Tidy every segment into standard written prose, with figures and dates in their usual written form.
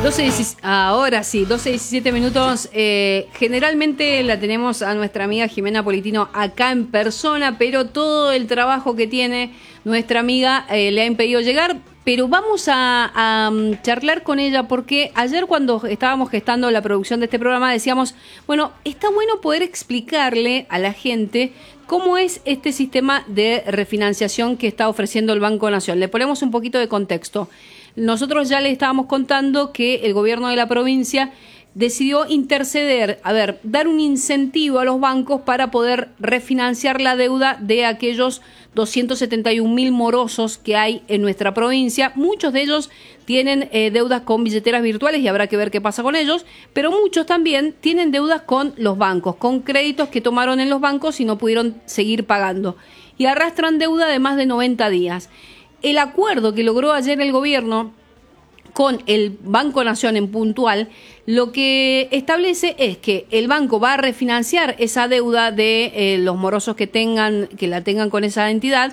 Ahora sí, 12:17 minutos. Generalmente la tenemos a nuestra amiga Jimena Politino acá en persona, pero todo el trabajo que tiene nuestra amiga le ha impedido llegar. Pero vamos a charlar con ella porque ayer cuando estábamos gestando la producción de este programa decíamos, bueno, está bueno poder explicarle a la gente cómo es este sistema de refinanciación que está ofreciendo el Banco Nación. Le ponemos un poquito de contexto. Nosotros ya le estábamos contando que el gobierno de la provincia decidió interceder, dar un incentivo a los bancos para poder refinanciar la deuda de aquellos 271.000 morosos que hay en nuestra provincia. Muchos de ellos tienen deudas con billeteras virtuales y habrá que ver qué pasa con ellos, pero muchos también tienen deudas con los bancos, con créditos que tomaron en los bancos y no pudieron seguir pagando. Y arrastran deuda de más de 90 días. El acuerdo que logró ayer el gobierno con el Banco Nación en puntual, lo que establece es que el banco va a refinanciar esa deuda de los morosos que la tengan con esa entidad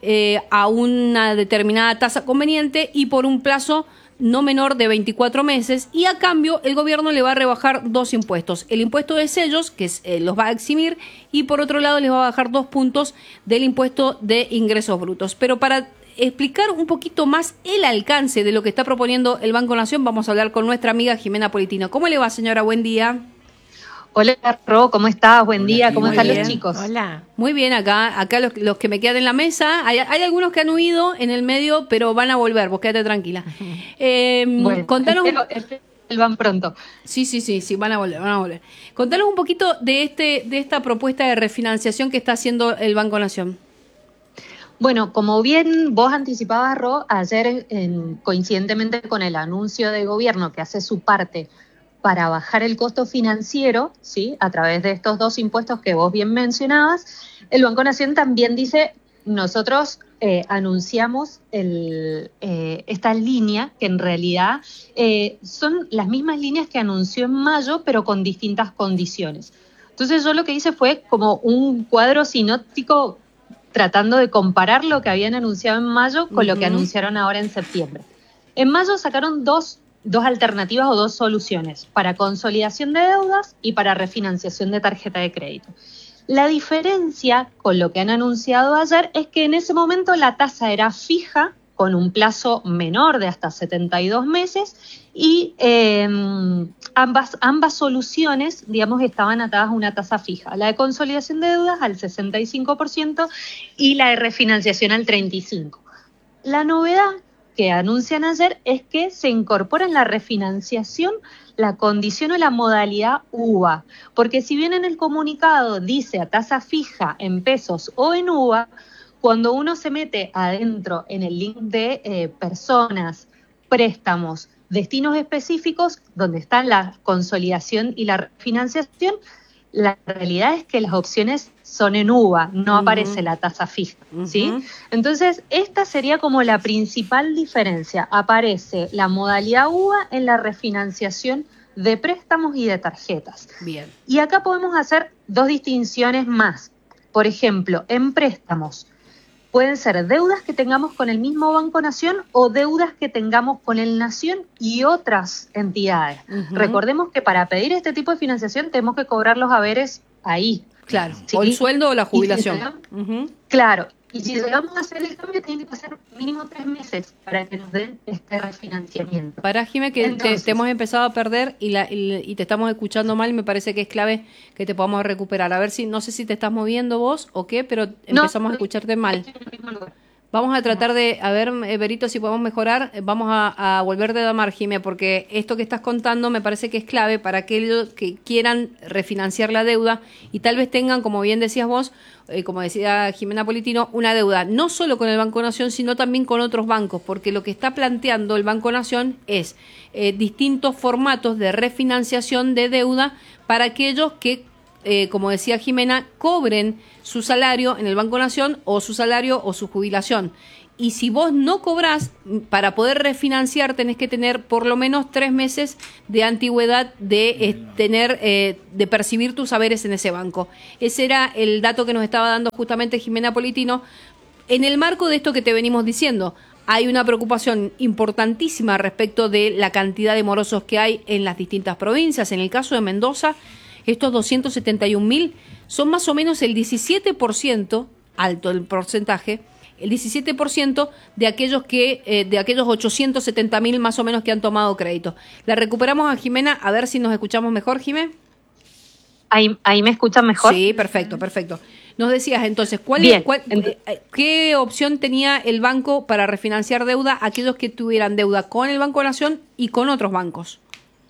a una determinada tasa conveniente y por un plazo no menor de 24 meses, y a cambio el gobierno le va a rebajar dos impuestos. El impuesto de sellos, que los va a eximir, y por otro lado les va a bajar 2 puntos del impuesto de ingresos brutos. Pero para explicar un poquito más el alcance de lo que está proponiendo el Banco Nación, vamos a hablar con nuestra amiga Jimena Politino. ¿Cómo le va, señora? Buen día. Hola, Ro, ¿cómo estás? Buen día, ¿cómo están bien. Los chicos? Hola. Muy bien, acá los que me quedan en la mesa, hay algunos que han huido en el medio, pero van a volver, vos quédate tranquila. Bueno, contanos... espero van pronto. Sí, van a volver. Contanos un poquito de esta propuesta de refinanciación que está haciendo el Banco Nación. Bueno, como bien vos anticipabas, Ro, ayer coincidentemente con el anuncio de gobierno que hace su parte para bajar el costo financiero, ¿sí?, a través de estos dos impuestos que vos bien mencionabas, el Banco Nación también dice, nosotros anunciamos esta línea, que en realidad son las mismas líneas que anunció en mayo, pero con distintas condiciones. Entonces yo lo que hice fue como un cuadro sinóptico tratando de comparar lo que habían anunciado en mayo con lo que anunciaron ahora en septiembre. En mayo sacaron dos alternativas o dos soluciones, para consolidación de deudas y para refinanciación de tarjeta de crédito. La diferencia con lo que han anunciado ayer es que en ese momento la tasa era fija, con un plazo menor de hasta 72 meses, y ambas soluciones, digamos, estaban atadas a una tasa fija. La de consolidación de deudas al 65% y la de refinanciación al 35%. La novedad que anuncian ayer es que se incorpora en la refinanciación la condición o la modalidad UVA, porque si bien en el comunicado dice a tasa fija en pesos o en UVA, cuando uno se mete adentro en el link de personas, préstamos, destinos específicos, donde están la consolidación y la refinanciación, la realidad es que las opciones son en UVA, no aparece la tasa fija, ¿sí? Entonces, esta sería como la principal diferencia. Aparece la modalidad UVA en la refinanciación de préstamos y de tarjetas. Bien. Y acá podemos hacer dos distinciones más. Por ejemplo, en préstamos, pueden ser deudas que tengamos con el mismo Banco Nación o deudas que tengamos con el Nación y otras entidades. Recordemos que para pedir este tipo de financiación tenemos que cobrar los haberes ahí. Claro, ¿sí? O el sueldo o la jubilación. Claro, y si llegamos a hacer el cambio, tiene que pasar mínimo 3 meses para que nos den este refinanciamiento. Pará, Jimé, que te hemos empezado a perder y te estamos escuchando mal, y me parece que es clave que te podamos recuperar. A ver si, no sé si te estás moviendo vos o qué, pero empezamos a escucharte mal. Vamos a tratar de, Berito, si podemos mejorar, vamos a volverte a llamar, Jimé, porque esto que estás contando me parece que es clave para aquellos que quieran refinanciar la deuda y tal vez tengan, como bien decías vos, como decía Jimena Politino, una deuda no solo con el Banco Nación, sino también con otros bancos, porque lo que está planteando el Banco Nación es distintos formatos de refinanciación de deuda para aquellos que, como decía Jimena, cobren su salario en el Banco Nación o su salario o su jubilación. Y si vos no cobrás, para poder refinanciar tenés que tener por lo menos 3 meses de antigüedad de percibir tus haberes en ese banco. Ese era el dato que nos estaba dando justamente Jimena Politino en el marco de esto que te venimos diciendo. hay una preocupación importantísima respecto de la cantidad de morosos que hay en las distintas provincias. En el caso de Mendoza, estos 271.000 son más o menos el 17%, alto el porcentaje, el 17% de aquellos 870.000 más o menos que han tomado crédito. La recuperamos a Jimena, a ver si nos escuchamos mejor, Jimé. Ahí me escuchan mejor. Sí, perfecto. Nos decías entonces, ¿qué opción tenía el banco para refinanciar deuda a aquellos que tuvieran deuda con el Banco Nación y con otros bancos?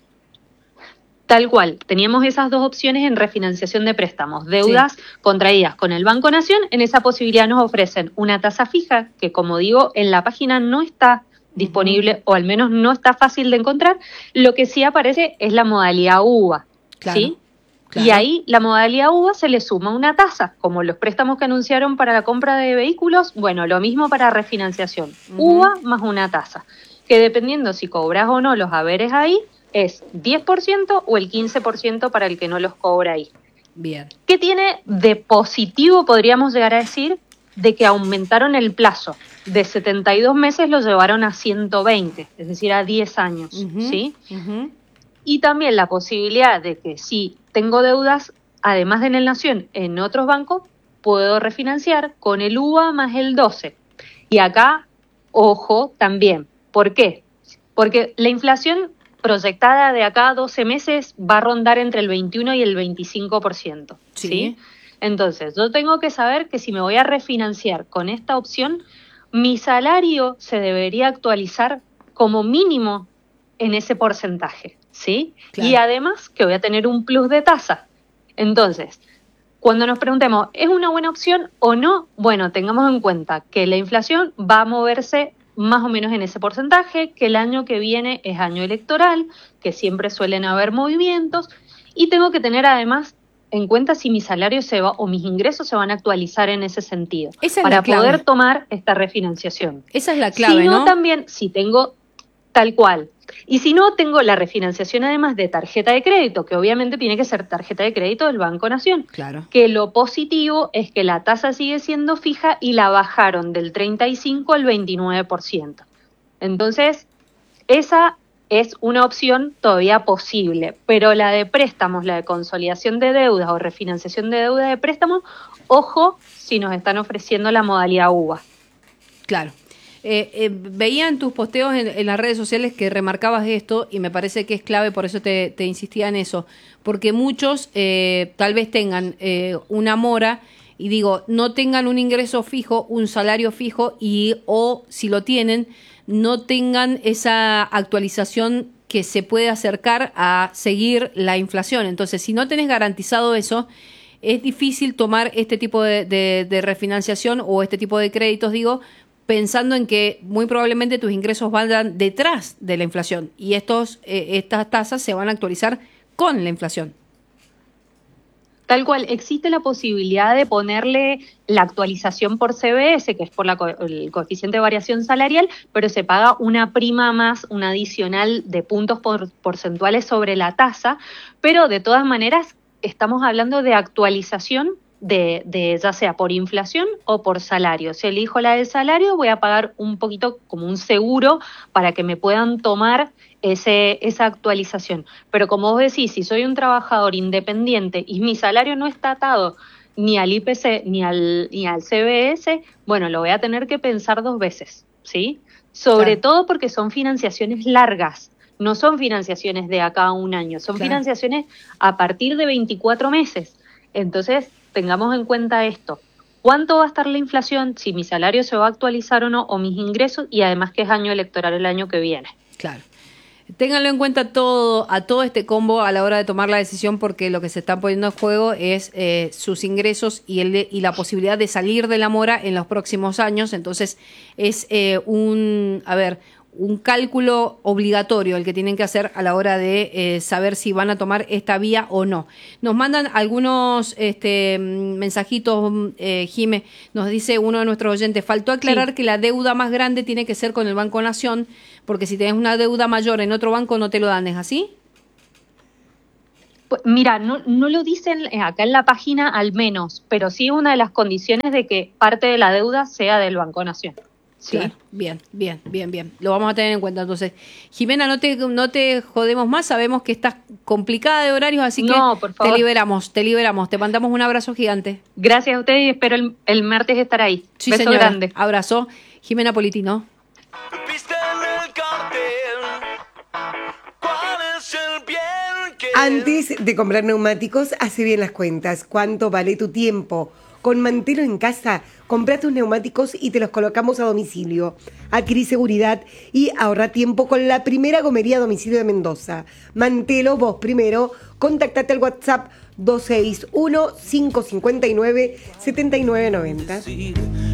Tal cual, teníamos esas dos opciones en refinanciación de préstamos, deudas contraídas con el Banco Nación. En esa posibilidad nos ofrecen una tasa fija que, como digo, en la página no está disponible, o al menos no está fácil de encontrar. Lo que sí aparece es la modalidad UVA, ¿sí? Claro. Y ahí la modalidad UVA se le suma una tasa, como los préstamos que anunciaron para la compra de vehículos. Bueno, lo mismo para refinanciación, UVA más una tasa, que dependiendo si cobras o no los haberes ahí, es 10% o el 15% para el que no los cobra ahí. Bien. ¿Qué tiene de positivo, podríamos llegar a decir, de que aumentaron el plazo? De 72 meses lo llevaron a 120, es decir, a 10 años, ¿sí? Y también la posibilidad de que si tengo deudas, además de en el Nación, en otros bancos, puedo refinanciar con el UVA más el 12. Y acá, ojo, también. ¿Por qué? Porque la inflación proyectada de acá a 12 meses va a rondar entre el 21 y el 25%, ¿sí? Entonces, yo tengo que saber que si me voy a refinanciar con esta opción, mi salario se debería actualizar como mínimo en ese porcentaje, ¿sí? Claro. Y además que voy a tener un plus de tasa. Entonces, cuando nos preguntemos, ¿es una buena opción o no? Bueno, tengamos en cuenta que la inflación va a moverse más o menos en ese porcentaje, que el año que viene es año electoral, que siempre suelen haber movimientos, y tengo que tener además en cuenta si mi salario se va o mis ingresos se van a actualizar en ese sentido, para poder tomar esta refinanciación. Esa es la clave, si no, ¿no? También, si tengo tal cual, y si no, tengo la refinanciación además de tarjeta de crédito, que obviamente tiene que ser tarjeta de crédito del Banco Nación. Claro. Que lo positivo es que la tasa sigue siendo fija y la bajaron del 35 al 29%. Entonces, esa es una opción todavía posible, pero la de préstamos, la de consolidación de deudas o refinanciación de deuda de préstamos, ojo si nos están ofreciendo la modalidad UVA. Claro. Veía en tus posteos en las redes sociales que remarcabas esto y me parece que es clave, por eso te insistía en eso, porque muchos tal vez tengan una mora y digo, no tengan un ingreso fijo, un salario fijo o si lo tienen, no tengan esa actualización que se puede acercar a seguir la inflación. Entonces, si no tenés garantizado eso, es difícil tomar este tipo de refinanciación o este tipo de créditos, digo, pensando en que muy probablemente tus ingresos vayan detrás de la inflación y estas tasas se van a actualizar con la inflación. Tal cual, existe la posibilidad de ponerle la actualización por CBS, que es por el coeficiente de variación salarial, pero se paga una prima más, un adicional de puntos porcentuales sobre la tasa, pero de todas maneras estamos hablando de actualización de ya sea por inflación o por salario. Si elijo la del salario, voy a pagar un poquito como un seguro para que me puedan tomar esa actualización. Pero como vos decís, si soy un trabajador independiente y mi salario no está atado ni al IPC ni al CBS, bueno, lo voy a tener que pensar dos veces, ¿sí? Sobre todo porque son financiaciones largas. No son financiaciones de acá a un año, son financiaciones a partir de 24 meses. Entonces, tengamos en cuenta esto. ¿Cuánto va a estar la inflación? Si mi salario se va a actualizar o no, o mis ingresos, y además que es año electoral el año que viene. Claro. Ténganlo en cuenta a todo este combo a la hora de tomar la decisión, porque lo que se está poniendo en juego es sus ingresos y la posibilidad de salir de la mora en los próximos años. Entonces, es un cálculo obligatorio el que tienen que hacer a la hora de saber si van a tomar esta vía o no. Nos mandan algunos mensajitos, Jime, nos dice uno de nuestros oyentes, faltó aclarar que la deuda más grande tiene que ser con el Banco Nación, porque si tenés una deuda mayor en otro banco no te lo dan, ¿es así? Pues mira, no lo dicen acá en la página al menos, pero sí una de las condiciones de que parte de la deuda sea del Banco Nación. ¿sí? Claro. Bien. Lo vamos a tener en cuenta entonces. Jimena, no te jodemos más, sabemos que estás complicada de horarios, así que por favor. te liberamos. Te mandamos un abrazo gigante. Gracias a ustedes y espero el martes estar ahí. Sí, Beso señora. grande. Abrazo. Jimena Politino. Antes de comprar neumáticos, hace bien las cuentas. ¿Cuánto vale tu tiempo? Con Mantelo en casa, compra tus neumáticos y te los colocamos a domicilio. Adquirí seguridad y ahorra tiempo con la primera gomería a domicilio de Mendoza. Mantelo, vos primero. Contactate al WhatsApp 261-559-7990.